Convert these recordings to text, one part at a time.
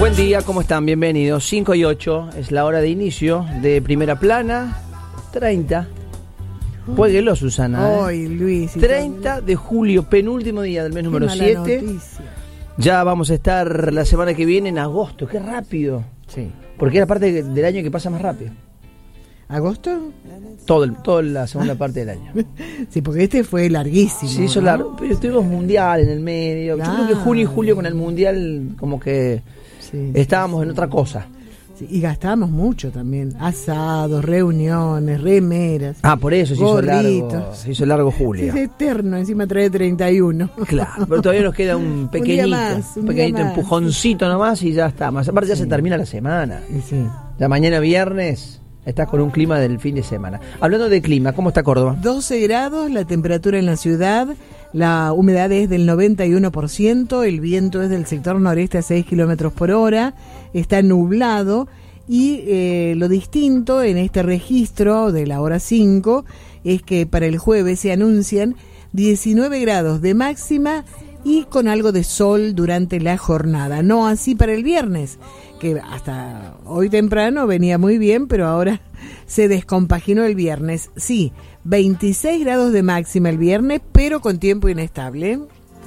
Buen día, ¿cómo están? Bienvenidos. 5 y 8 es la hora de inicio de Primera Plana. 30. Jueguelo, Susana. Hoy, Luis. 30 de julio, penúltimo día del mes número 7. Ya vamos a estar la semana que viene en agosto. ¡Qué rápido! Sí. Porque es la parte del año que pasa más rápido. ¿Agosto? Toda la segunda parte del año. Sí, porque este fue larguísimo. Sí, hizo largo. Pero tuvimos mundial en el medio. Yo creo que junio y julio con el mundial como que estábamos en otra cosa. Sí, y gastábamos mucho también. Asados, reuniones, remeras. Ah, por eso gorritos. Se hizo largo julio. Es eterno, encima trae 31. Claro, pero todavía nos queda un pequeñito, un pequeñito empujoncito nomás y ya está. Más aparte ya se termina la semana. Sí. Ya mañana viernes estás con un clima del fin de semana. Hablando de clima, ¿cómo está Córdoba? 12 grados la temperatura en la ciudad, la humedad es del 91%, el viento es del sector noreste a 6 kilómetros por hora, está nublado y lo distinto en este registro de la hora 5 es que para el jueves se anuncian 19 grados de máxima y con algo de sol durante la jornada. No así para el viernes, que hasta hoy temprano venía muy bien, pero ahora se descompaginó el viernes. Sí, 26 grados de máxima el viernes, pero con tiempo inestable.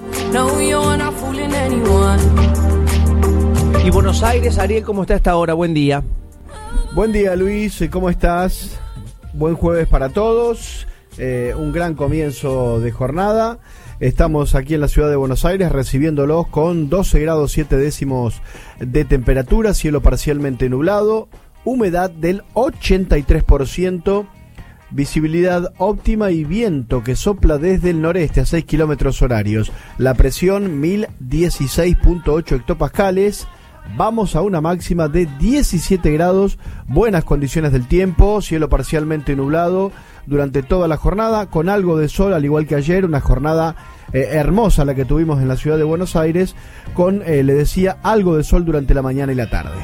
Y Buenos Aires, Ariel, ¿cómo está hasta ahora? Buen día. Buen día, Luis, ¿cómo estás? Buen jueves para todos, un gran comienzo de jornada. Estamos aquí en la ciudad de Buenos Aires recibiéndolos con 12 grados 7 décimos de temperatura, cielo parcialmente nublado, humedad del 83%, visibilidad óptima y viento que sopla desde el noreste a 6 kilómetros horarios. La presión 1016.8 hectopascales. Vamos a una máxima de 17 grados, buenas condiciones del tiempo, cielo parcialmente nublado durante toda la jornada, con algo de sol, al igual que ayer, una jornada hermosa la que tuvimos en la ciudad de Buenos Aires, con, le decía, algo de sol durante la mañana y la tarde.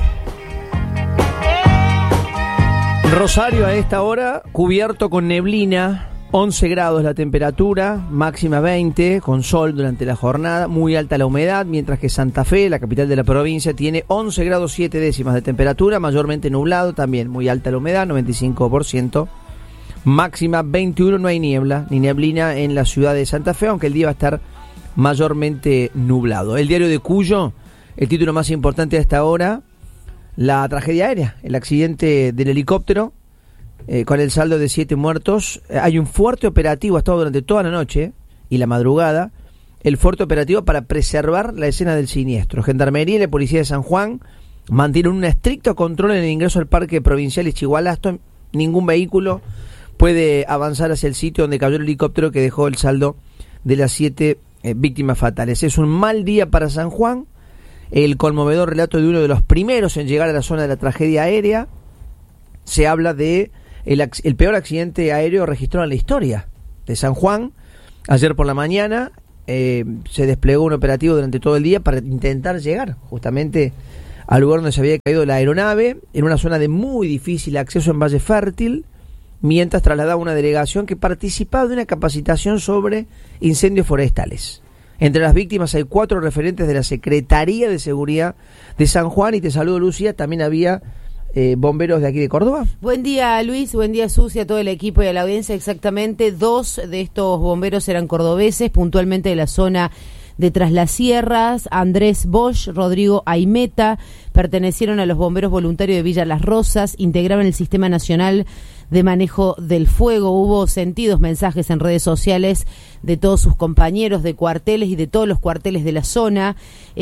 Rosario a esta hora, cubierto con neblina, 11 grados la temperatura, máxima 20, con sol durante la jornada, muy alta la humedad, mientras que Santa Fe, la capital de la provincia, tiene 11 grados 7 décimas de temperatura, mayormente nublado, también muy alta la humedad, 95%, máxima 21, no hay niebla ni neblina en la ciudad de Santa Fe, aunque el día va a estar mayormente nublado. El diario de Cuyo, el título más importante a esta hora, la tragedia aérea, el accidente del helicóptero, con el saldo de 7 muertos. Hay un fuerte operativo, ha estado durante toda la noche y la madrugada, el fuerte operativo para preservar la escena del siniestro. Gendarmería y la Policía de San Juan mantienen un estricto control en el ingreso al Parque Provincial Ischigualasto. Ningún vehículo puede avanzar hacia el sitio donde cayó el helicóptero que dejó el saldo de las 7 víctimas fatales. Es un mal día para San Juan. El conmovedor relato de uno de los primeros en llegar a la zona de la tragedia aérea. Se habla de el peor accidente aéreo registrado en la historia de San Juan. Ayer por la mañana se desplegó un operativo durante todo el día para intentar llegar justamente al lugar donde se había caído la aeronave, en una zona de muy difícil acceso en Valle Fértil, mientras trasladaba una delegación que participaba de una capacitación sobre incendios forestales. Entre las víctimas hay 4 referentes de la Secretaría de Seguridad de San Juan. Y te saludo, Lucía, también había bomberos de aquí de Córdoba. Buen día, Luis, buen día, Susi, a todo el equipo y a la audiencia. Exactamente, 2 de estos bomberos eran cordobeses, puntualmente de la zona de Tras las Sierras. Andrés Bosch, Rodrigo Aimeta, pertenecieron a los bomberos voluntarios de Villa Las Rosas, integraban el Sistema Nacional de Manejo del Fuego. Hubo sentidos mensajes en redes sociales de todos sus compañeros de cuarteles y de todos los cuarteles de la zona.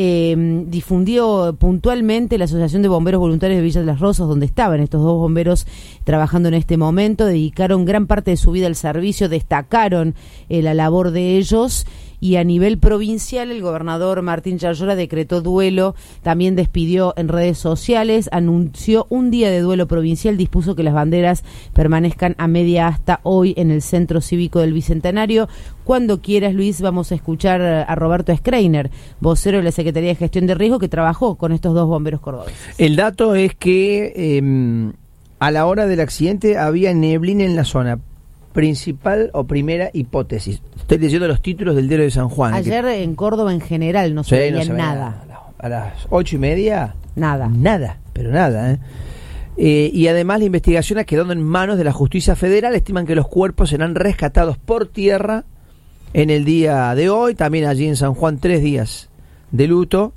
Difundió puntualmente la Asociación de Bomberos Voluntarios de Villa de las Rosas, donde estaban estos 2 bomberos trabajando en este momento. Dedicaron gran parte de su vida al servicio, destacaron la labor de ellos. Y a nivel provincial, el gobernador Martín Yarlora decretó duelo, también despidió en redes sociales, anunció un día de duelo provincial, dispuso que las banderas permanezcan a media asta hoy en el Centro Cívico del Bicentenario. Cuando quieras, Luis, vamos a escuchar a Roberto Schreiner, vocero de la Secretaría de Gestión de Riesgo, que trabajó con estos 2 bomberos cordobeses. El dato es que a la hora del accidente había neblina en la zona. Principal o primera hipótesis. Estoy leyendo los títulos del diario de San Juan. Ayer en Córdoba en general no se veía nada. a las 8:30, nada, pero nada, y además la investigación ha quedado en manos de la justicia federal. Estiman que los cuerpos serán rescatados por tierra en el día de hoy. También allí en San Juan 3 días de luto.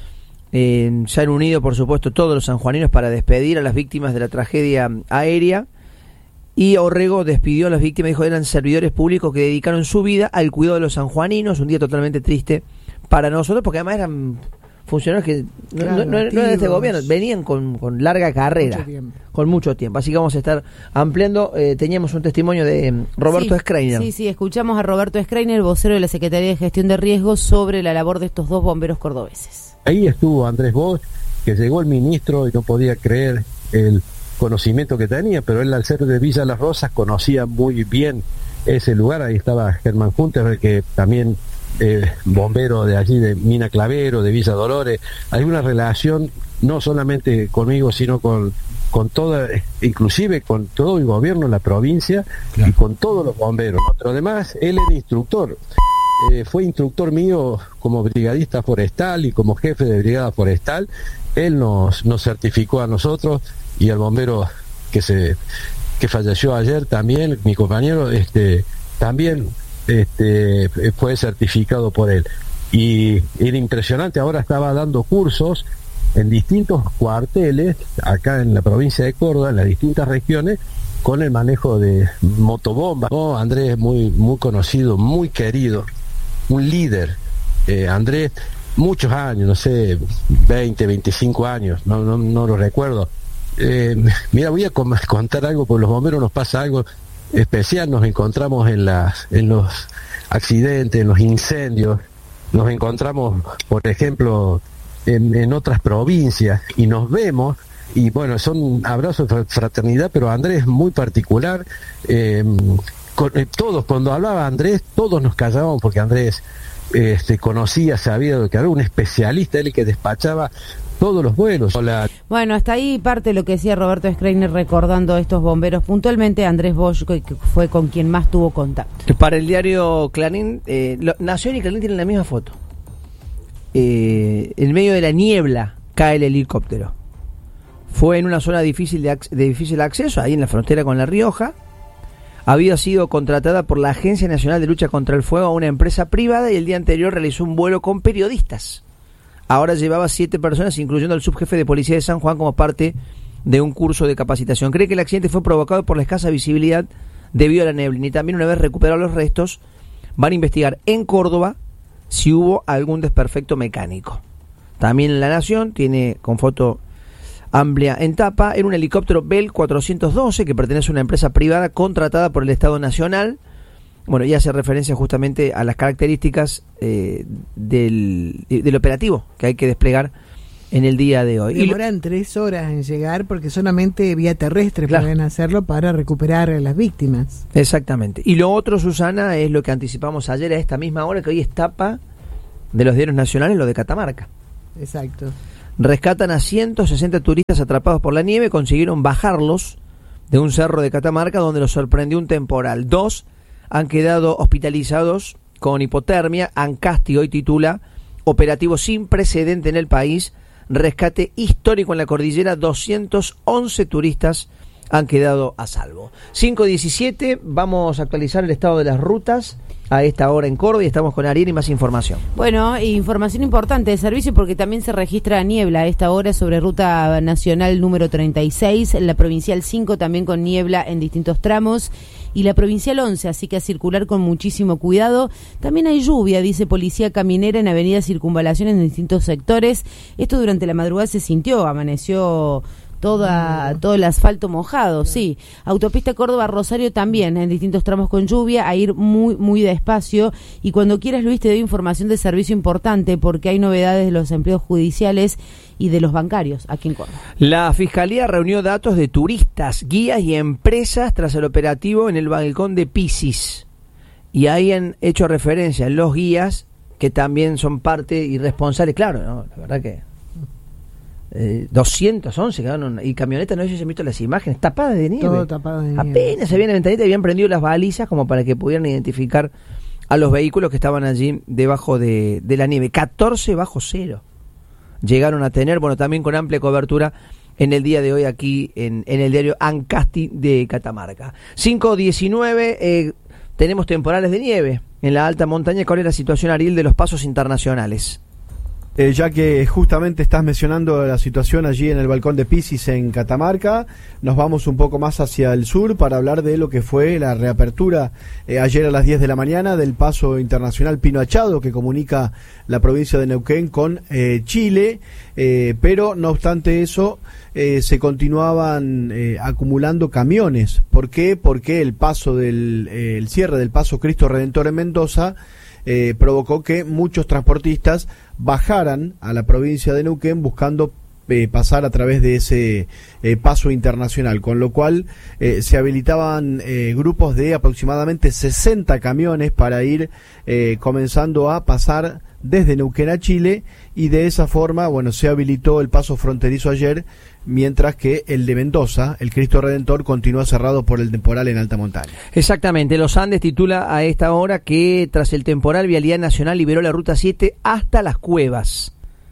Se han unido, por supuesto, todos los sanjuaninos para despedir a las víctimas de la tragedia aérea. Y Orrego despidió a las víctimas, dijo que eran servidores públicos que dedicaron su vida al cuidado de los sanjuaninos. Un día totalmente triste para nosotros, porque además eran funcionarios que no eran de este gobierno, venían con larga carrera, con mucho tiempo. Así que vamos a estar ampliando. Teníamos un testimonio de Roberto Schreiner. Sí, escuchamos a Roberto Schreiner, vocero de la Secretaría de Gestión de Riesgos, sobre la labor de estos dos bomberos cordobeses. Ahí estuvo Andrés Bosch, que llegó el ministro y no podía creer el conocimiento que tenía, pero él, al ser de Villa Las Rosas, conocía muy bien ese lugar. Ahí estaba Germán Hunter, que también bombero de allí, de Mina Clavero, de Villa Dolores. Hay una relación no solamente conmigo, sino con toda, inclusive con todo el gobierno de la provincia, claro, y con todos los bomberos. Pero además, él era instructor. Fue instructor mío como brigadista forestal y como jefe de brigada forestal. Él nos certificó a nosotros y al bombero que falleció ayer también, mi compañero, también fue certificado por él. Y era impresionante. Ahora estaba dando cursos en distintos cuarteles acá en la provincia de Córdoba, en las distintas regiones, con el manejo de motobombas. Andrés, muy conocido, muy querido, un líder. Andrés, muchos años, no sé, 20, 25 años, no lo recuerdo. Mira, voy a contar algo, porque los bomberos nos pasa algo especial. Nos encontramos en los accidentes, en los incendios, nos encontramos, por ejemplo, en otras provincias, y nos vemos, y bueno, son abrazos de fraternidad, pero Andrés es muy particular. Todos, cuando hablaba Andrés, todos nos callábamos, porque Andrés conocía, sabía de que era un especialista, él que despachaba todos los vuelos. Bueno, hasta ahí parte de lo que decía Roberto Schreiner, recordando a estos bomberos puntualmente. Andrés Bosch, que fue con quien más tuvo contacto. Para el diario Clarín, Nación y Clarín tienen la misma foto. En medio de la niebla cae el helicóptero. Fue en una zona de difícil acceso, ahí en la frontera con La Rioja. Había sido contratada por la Agencia Nacional de Lucha contra el Fuego, una empresa privada, y el día anterior realizó un vuelo con periodistas. Ahora llevaba 7 personas, incluyendo al subjefe de policía de San Juan, como parte de un curso de capacitación. Cree que el accidente fue provocado por la escasa visibilidad debido a la neblina. Y también, una vez recuperados los restos, van a investigar en Córdoba si hubo algún desperfecto mecánico. También en La Nación, tiene con foto amplia en tapa, era un helicóptero Bell 412 que pertenece a una empresa privada contratada por el Estado Nacional. Bueno, y hace referencia justamente a las características del operativo que hay que desplegar en el día de hoy. Demoran 3 horas en llegar, porque solamente vía terrestre, claro, pueden hacerlo para recuperar a las víctimas. Exactamente. Y lo otro, Susana, es lo que anticipamos ayer a esta misma hora, que hoy es tapa de los diarios nacionales, lo de Catamarca. Exacto. Rescatan a 160 turistas atrapados por la nieve, consiguieron bajarlos de un cerro de Catamarca donde los sorprendió un temporal. 2 han quedado hospitalizados con hipotermia. Ancasti hoy titula: operativo sin precedente en el país, rescate histórico en la cordillera, 211 turistas han quedado a salvo. 5:17, vamos a actualizar el estado de las rutas a esta hora en Córdoba, y estamos con Ariel y más información. Bueno, información importante de servicio, porque también se registra niebla a esta hora sobre ruta nacional número 36, la provincial 5 también con niebla en distintos tramos, y la provincial 11, así que a circular con muchísimo cuidado. También hay lluvia, dice Policía Caminera, en Avenida Circunvalación en distintos sectores. Esto durante la madrugada se sintió, amaneció todo el asfalto mojado, sí. Autopista Córdoba-Rosario también, en distintos tramos con lluvia, a ir muy, muy despacio. Y cuando quieras, Luis, te doy información de servicio importante, porque hay novedades de los empleos judiciales y de los bancarios aquí en Córdoba. La Fiscalía reunió datos de turistas, guías y empresas tras el operativo en el balcón de Pisis. Y ahí han hecho referencia los guías, que también son parte y responsables, claro, ¿no? La verdad que 211 quedaron, y camionetas, no sé si han visto las imágenes, tapadas de nieve. Todo tapado de nieve. Apenas se habían ventanita y habían prendido las balizas como para que pudieran identificar a los vehículos que estaban allí debajo de la nieve. 14 bajo cero. llegaron a tener, bueno, también con amplia cobertura en el día de hoy aquí en el diario Ancasti de Catamarca. 5:19, tenemos temporales de nieve en la alta montaña. ¿Cuál es la situación, Ariel, de los pasos internacionales? Ya que justamente estás mencionando la situación allí en el balcón de Pisis en Catamarca, nos vamos un poco más hacia el sur para hablar de lo que fue la reapertura ayer a las 10 de la mañana del paso internacional Pino Achado, que comunica la provincia de Neuquén con Chile, pero no obstante eso se continuaban acumulando camiones. ¿Por qué? Porque el paso el cierre del paso Cristo Redentor en Mendoza provocó que muchos transportistas bajaran a la provincia de Neuquén buscando pasar a través de ese paso internacional, con lo cual se habilitaban grupos de aproximadamente 60 camiones para ir comenzando a pasar desde Neuquén a Chile, y de esa forma, bueno, se habilitó el paso fronterizo ayer, mientras que el de Mendoza, el Cristo Redentor, continúa cerrado por el temporal en alta montaña. Exactamente, Los Andes titula a esta hora que tras el temporal, Vialidad Nacional liberó la Ruta 7 hasta Las Cuevas.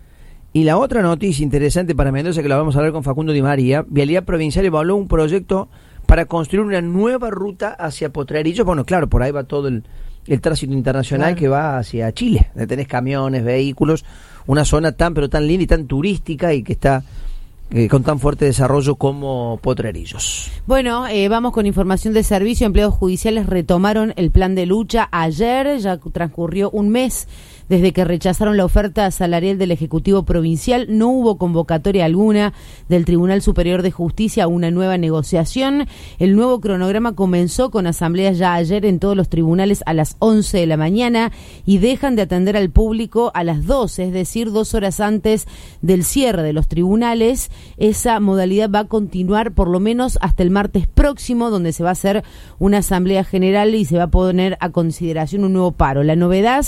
Y la otra noticia interesante para Mendoza, que la vamos a hablar con Facundo Di María, Vialidad Provincial evaluó un proyecto para construir una nueva ruta hacia Potrerillos. Bueno, claro, por ahí va todo el tránsito internacional, claro, que va hacia Chile. Tenés camiones, vehículos, una zona tan pero tan linda y tan turística, y que está con tan fuerte desarrollo como Potrerillos. Bueno, vamos con información de servicio. Empleados judiciales retomaron el plan de lucha ayer. Ya transcurrió un mes desde que rechazaron la oferta salarial del Ejecutivo Provincial. No hubo convocatoria alguna del Tribunal Superior de Justicia a una nueva negociación. El nuevo cronograma comenzó con asambleas ya ayer en todos los tribunales a las 11 de la mañana y dejan de atender al público a las 12, es decir, 2 horas antes del cierre de los tribunales. Esa modalidad va a continuar por lo menos hasta el martes próximo, donde se va a hacer una asamblea general y se va a poner a consideración un nuevo paro. La novedad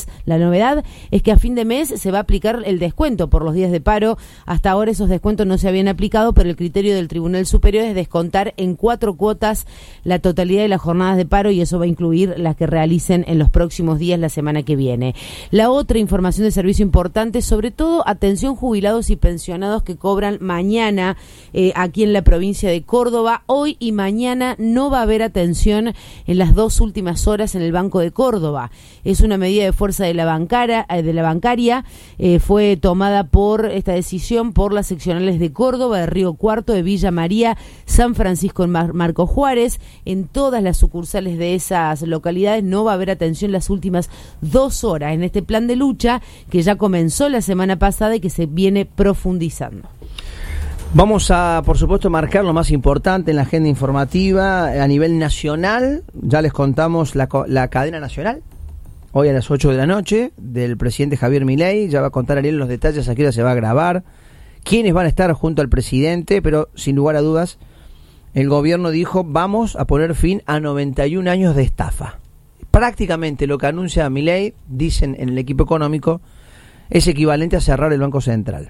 es que a fin de mes se va a aplicar el descuento por los días de paro. Hasta ahora esos descuentos no se habían aplicado, pero el criterio del Tribunal Superior es descontar en 4 cuotas la totalidad de las jornadas de paro, y eso va a incluir las que realicen en los próximos días, la semana que viene. La otra información de servicio importante, sobre todo atención jubilados y pensionados que cobran mañana aquí en la provincia de Córdoba. Hoy y mañana no va a haber atención en las 2 últimas horas en el Banco de Córdoba. Es una medida de fuerza de la bancaria, fue tomada por esta decisión por las seccionales de Córdoba, de Río Cuarto, de Villa María, San Francisco en Marco Juárez. En todas las sucursales de esas localidades no va a haber atención las últimas 2 horas en este plan de lucha que ya comenzó la semana pasada y que se viene profundizando. Vamos a, por supuesto, marcar lo más importante en la agenda informativa a nivel nacional. Ya les contamos la cadena nacional. Hoy a las 8 de la noche, del presidente Javier Milei. Ya va a contar Ariel los detalles, a qué hora se va a grabar, quiénes van a estar junto al presidente, pero sin lugar a dudas, el gobierno dijo, vamos a poner fin a 91 años de estafa. Prácticamente lo que anuncia Milei, dicen en el equipo económico, es equivalente a cerrar el Banco Central.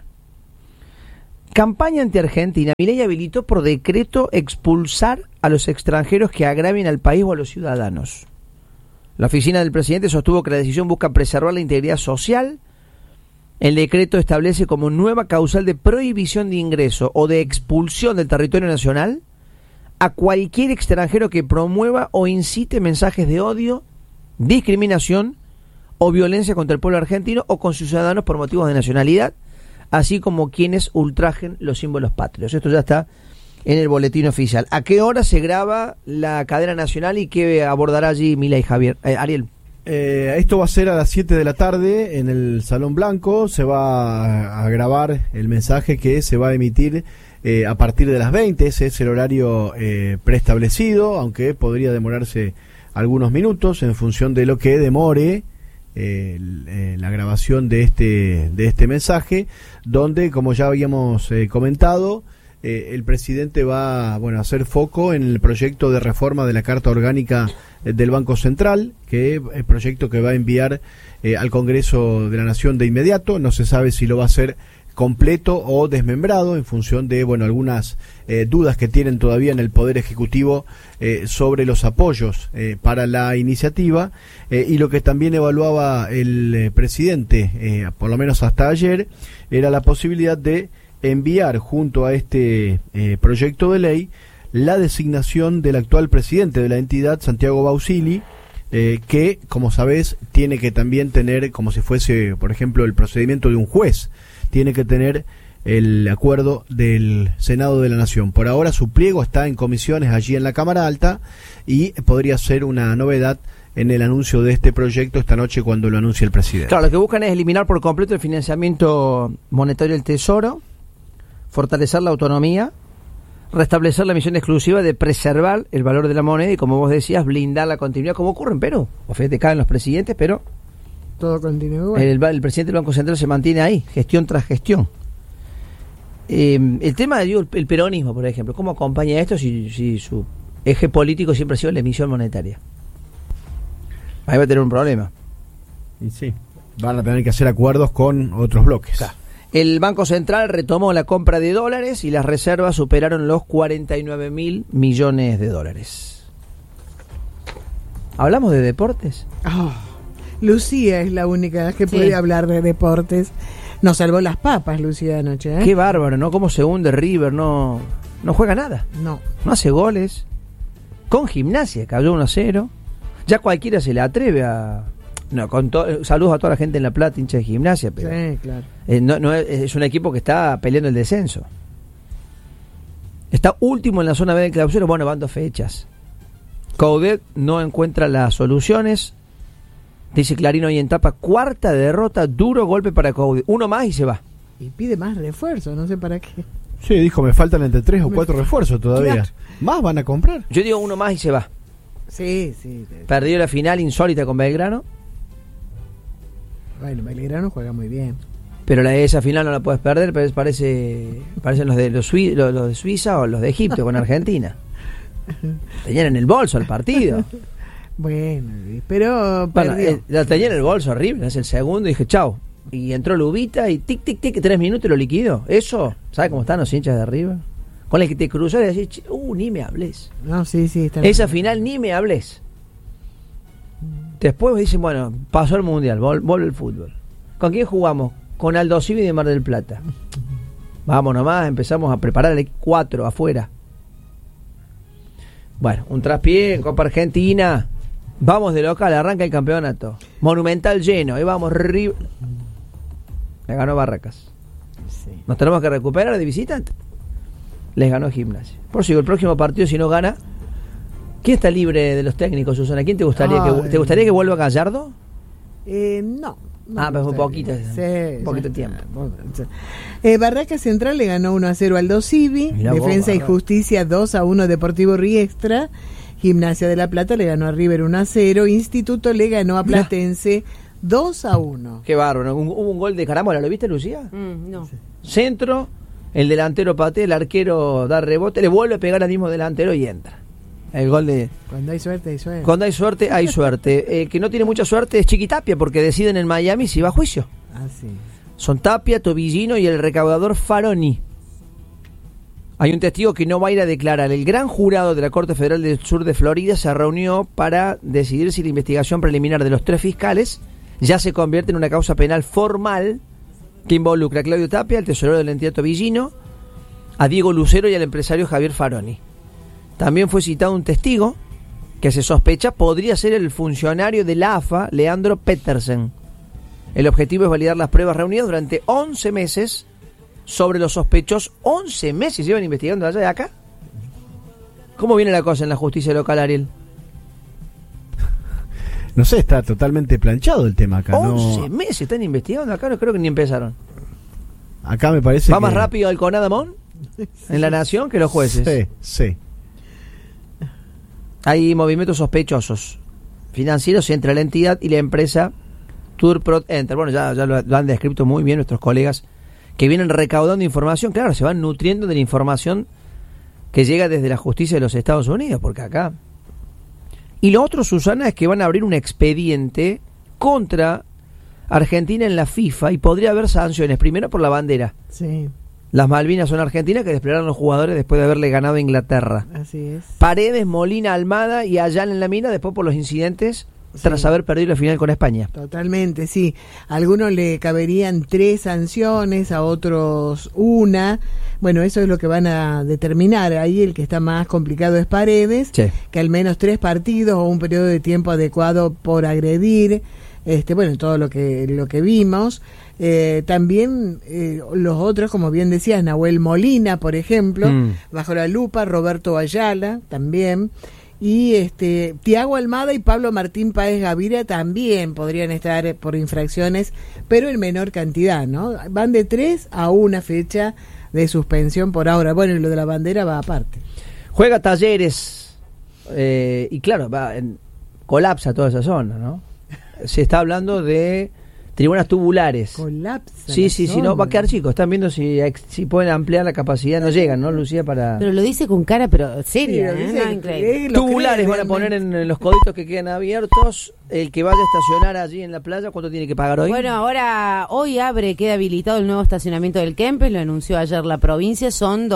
Campaña anti-Argentina. Milei habilitó por decreto expulsar a los extranjeros que agravien al país o a los ciudadanos. La oficina del presidente sostuvo que la decisión busca preservar la integridad social. El decreto establece como nueva causal de prohibición de ingreso o de expulsión del territorio nacional a cualquier extranjero que promueva o incite mensajes de odio, discriminación o violencia contra el pueblo argentino o con sus ciudadanos por motivos de nacionalidad, así como quienes ultrajen los símbolos patrios. Esto ya está en el boletín oficial. ¿A qué hora se graba la cadena nacional y qué abordará allí Milei, Javier? Ariel. Esto va a ser a las 7 de la tarde en el Salón Blanco. Se va a grabar el mensaje que se va a emitir a partir de las 20. Ese es el horario preestablecido, aunque podría demorarse algunos minutos en función de lo que demore la grabación de este mensaje, donde, como ya habíamos comentado, el presidente va a hacer foco en el proyecto de reforma de la Carta Orgánica del Banco Central, que es el proyecto que va a enviar al Congreso de la Nación de inmediato. No se sabe si lo va a hacer completo o desmembrado en función de algunas dudas que tienen todavía en el Poder Ejecutivo sobre los apoyos para la iniciativa, y lo que también evaluaba el presidente, por lo menos hasta ayer, era la posibilidad de enviar junto a este proyecto de ley la designación del actual presidente de la entidad, Santiago Bausili, que, como sabés, tiene que también tener, como si fuese, por ejemplo, el procedimiento de un juez, tiene que tener el acuerdo del Senado de la Nación. Por ahora su pliego está en comisiones allí en la Cámara Alta y podría ser una novedad en el anuncio de este proyecto esta noche cuando lo anuncie el presidente. Claro, lo que buscan es eliminar por completo el financiamiento monetario del Tesoro, fortalecer la autonomía, restablecer la misión exclusiva de preservar el valor de la moneda y, como vos decías, blindar la continuidad, como ocurre en Perú. O fíjate, caen los presidentes, pero todo continúa. El presidente del Banco Central se mantiene ahí, gestión tras gestión. El tema, digo, el peronismo, por ejemplo, ¿cómo acompaña esto si su eje político siempre ha sido la emisión monetaria? Ahí va a tener un problema. Y sí, van a tener que hacer acuerdos con otros bloques. Claro. El Banco Central retomó la compra de dólares y las reservas superaron los 49.000 millones de dólares. ¿Hablamos de deportes? Lucía es la única que puede hablar de deportes. Nos salvó las papas, Lucía, anoche. Qué bárbaro, ¿no? Cómo se hunde River, no juega nada. No hace goles. Con Gimnasia, cayó 1-0. Ya cualquiera se le atreve a... No, saludos a toda la gente en La Plata, hincha de Gimnasia, pero sí, claro. Es un equipo que está peleando el descenso. Está último en la zona B de clausura. Bueno, van 2 fechas. Coudet no encuentra las soluciones. Dice Clarín hoy en tapa, 4ª derrota, duro golpe para Coudet. Uno más y se va. Y pide más refuerzos, no sé para qué. Sí, dijo, me faltan entre 3 o 4 refuerzos todavía. Claro. ¿Más van a comprar? Yo digo uno más y se va. Sí. Perdió la final insólita con Belgrano. Bueno, Belgrano juega muy bien. Pero esa final no la puedes perder, pero parecen los de Suiza o los de Egipto con Argentina. Tenían en el bolso el partido. Bueno, pero perdió. La tenía en el bolso, horrible. Es el segundo y dije, chau. Y entró Lubita y tic, 3 minutos y lo liquidó. Eso, ¿sabes cómo están los hinchas de arriba? Con el que te cruzó y decís, ni me hables. No, sí. Esa final ni me hables. Después me dicen, bueno, pasó el Mundial, vuelve el fútbol. ¿Con quién jugamos? Con Aldo Civi de Mar del Plata. Vamos nomás, empezamos a preparar el 4 afuera. Bueno, un traspié en Copa Argentina. Vamos de local, arranca el campeonato. Monumental lleno, ahí vamos. Le ganó Barracas. Sí. Nos tenemos que recuperar de visitante. Les ganó Gimnasia. Por si el próximo partido, si no gana, ¿quién está libre de los técnicos, Susana? ¿Quién te gustaría que vuelva Gallardo? No. Pero un poquito. Sí, poquito tiempo. Barracas Central le ganó 1-0 al Civi. Defensa y Justicia 2-1 Deportivo Riestra. Gimnasia de La Plata le ganó a River 1-0. Instituto le ganó a Platense 2-1. Qué bárbaro. Hubo un gol de Carámbola, ¿lo viste, Lucía? No. Centro, el delantero patea, el arquero da rebote, le vuelve a pegar al mismo delantero y entra. El gol de... Cuando hay suerte, hay suerte. Cuando hay suerte, hay suerte. El que no tiene mucha suerte es Chiquitapia, porque deciden en Miami si va a juicio. Sí. Son Tapia, Tobillino y el recaudador Faroni. Hay un testigo que no va a ir a declarar. El gran jurado de la Corte Federal del Sur de Florida se reunió para decidir si la investigación preliminar de los 3 fiscales ya se convierte en una causa penal formal que involucra a Claudio Tapia, el tesorero de la entidad Tobillino, a Diego Lucero y al empresario Javier Faroni. También fue citado un testigo que se sospecha podría ser el funcionario de la AFA, Leandro Petersen. El objetivo es validar las pruebas reunidas durante 11 meses sobre los sospechosos. 11 meses llevan investigando allá de acá. ¿Cómo viene la cosa en la justicia local, Ariel? No sé, está totalmente planchado el tema acá. 11 meses están investigando acá, no creo que ni empezaron. Acá me parece ¿Va más rápido el Conadamón en La Nación que los jueces? Sí. Hay movimientos sospechosos financieros entre la entidad y la empresa Turprot Enter. Bueno, ya lo han descrito muy bien nuestros colegas que vienen recaudando información. Claro, se van nutriendo de la información que llega desde la justicia de los Estados Unidos, porque acá... Y lo otro, Susana, es que van a abrir un expediente contra Argentina en la FIFA y podría haber sanciones, primero por la bandera. Sí, Las Malvinas son argentinas que desplegaron los jugadores después de haberle ganado a Inglaterra. así es. Paredes, Molina, Almada y Ayala en la mina después por los incidentes tras Sí. haber perdido la final con España. Totalmente, sí. A algunos le caberían 3 sanciones, a otros 1. Bueno, eso es lo que van a determinar. Ahí el que está más complicado es Paredes, Sí. que al menos 3 partidos o un periodo de tiempo adecuado por agredir. Bueno, todo lo que vimos. También los otros, como bien decías, Nahuel Molina, por ejemplo, bajo la lupa, Roberto Ayala también. Y Tiago Almada y Pablo Martín Páez Gaviria también podrían estar por infracciones, pero en menor cantidad, ¿no? Van de 3 a 1 fecha de suspensión por ahora. Bueno, y lo de la bandera va aparte. Juega Talleres y claro, colapsa toda esa zona, ¿no? Se está hablando de tribunas tubulares. Colapsa. Sí, no, va a quedar chico. Están viendo si pueden ampliar la capacidad. No llegan, ¿no, Lucía? Pero lo dice con cara, pero seria, Sí, lo ¿eh? dice No, que- increíble. lo Tubulares cree van a poner realmente. en los coditos que quedan abiertos. El que vaya a estacionar allí en la playa, ¿cuánto tiene que pagar hoy? Bueno, hoy queda habilitado el nuevo estacionamiento del Kempes, lo anunció ayer la provincia, son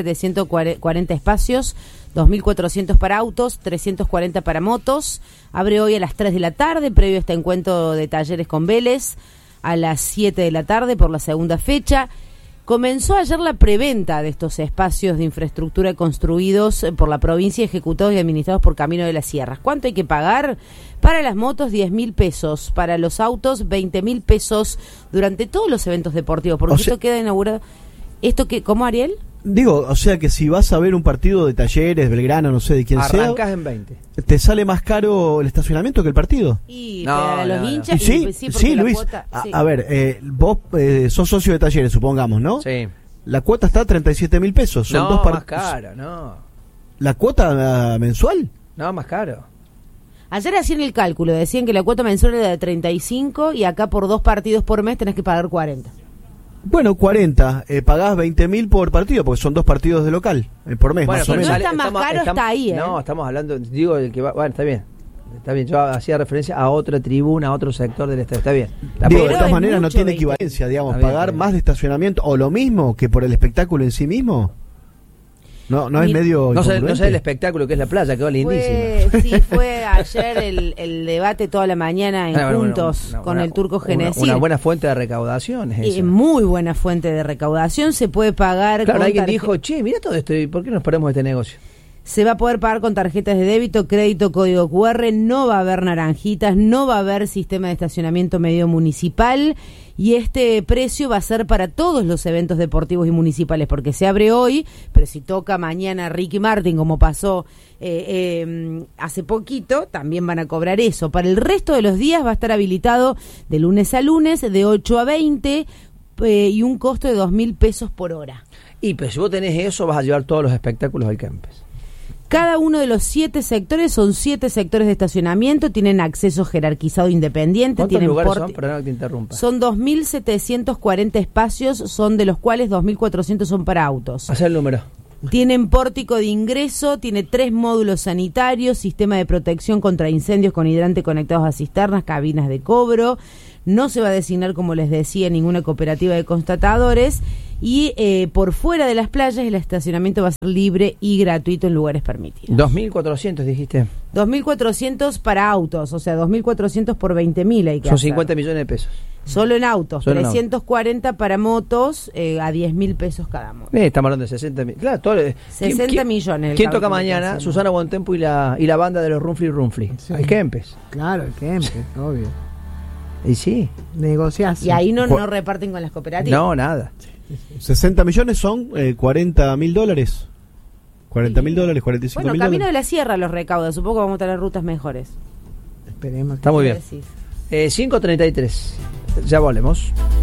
2.740 espacios, 2.400 para autos, 340 para motos. Abre hoy a las 3 de la tarde, previo a este encuentro de Talleres con Vélez, a las 7 de la tarde por la segunda fecha. Comenzó ayer la preventa de estos espacios de infraestructura construidos por la provincia, ejecutados y administrados por Camino de las Sierras. ¿Cuánto hay que pagar? Para las motos, 10.000 pesos. Para los autos, 20.000 pesos durante todos los eventos deportivos. Porque esto queda inaugurado. ¿Cómo, Ariel? Digo, o sea que si vas a ver un partido de Talleres, Belgrano, no sé de quién Arrancás sea, en 20. ¿te sale más caro el estacionamiento que el partido? Y No, para los no, no. hinchas. Sí, porque la Luis. cuota- sí. A ver, vos sos socio de Talleres, supongamos, ¿no? Sí. La cuota está a 37.000 pesos. Son No, dos más caro, no. ¿La cuota mensual? No, más caro. Ayer hacían el cálculo, decían que la cuota mensual era de 35 y acá por 2 partidos por mes tenés que pagar 40. Bueno, 40. Pagás 20.000 por partido, porque son 2 partidos de local por mes, más o pero menos. no está más caro, está ahí, ¿eh? No, estamos hablando, digo, el que va. Bueno, está bien. Está bien, yo hacía referencia a otra tribuna, a otro sector del estadio. Está bien. Digo, Tampoco- de Pero todas es maneras no mucho, tiene 20. equivalencia, digamos, Está bien, pagar está bien. más de estacionamiento o lo mismo que por el espectáculo en sí mismo. No es Mira, medio no sé el incongruente. espectáculo que es la playa, quedó lindísima. Fue ayer el debate toda la mañana en Bueno, Juntos una- con una- el Turco una- Genesí. Una buena fuente de recaudación es esa. Muy buena fuente de recaudación, se puede pagar Claro, con alguien tarje- dijo, che, mira todo esto, ¿y por qué nos paramos de este negocio? Se va a poder pagar con tarjetas de débito, crédito, código QR, no va a haber naranjitas, no va a haber sistema de estacionamiento medio municipal y este precio va a ser para todos los eventos deportivos y municipales porque se abre hoy, pero si toca mañana Ricky Martin como pasó hace poquito, también van a cobrar eso. Para el resto de los días va a estar habilitado de lunes a lunes, de 8 a 20 y un costo de 2.000 pesos por hora. Y pero si vos tenés eso, vas a llevar todos los espectáculos al Kempes. Cada uno de los 7 sectores son 7 sectores de estacionamiento, tienen acceso jerarquizado independiente, ¿Cuántos tienen lugares son? Perdón que te interrumpa. son 2.740 espacios, son de los cuales 2.400 son para autos. Hacé el número. Tienen pórtico de ingreso, tiene 3 módulos sanitarios, sistema de protección contra incendios con hidrante conectados a cisternas, cabinas de cobro. No se va a designar, como les decía, ninguna cooperativa de constatadores. Y por fuera de las playas el estacionamiento va a ser libre y gratuito en lugares permitidos. 2.400 dijiste. 2.400 para autos, o sea, 2.400 por 20.000 hay que Son hacer. 50 millones de pesos. Solo en autos, Solo en autos. 340 para motos, a 10.000 pesos cada moto. Estamos hablando de 60 millones. Claro, todo, 60 millones el ¿Quién toca cálculo que mañana? hacemos. Susana Bontempo y la banda de los Rumfly. Sí. Al Kempes. Claro, el Kempes, obvio. Y sí. Negociación. Y ahí no reparten con las cooperativas. No, nada. 60 millones son $40.000. $40.000, $45.000. Bueno, Camino de la Sierra los recauda, supongo que vamos a tener rutas mejores. Esperemos. Está muy bien. Decís. 5:33. Ya volvemos.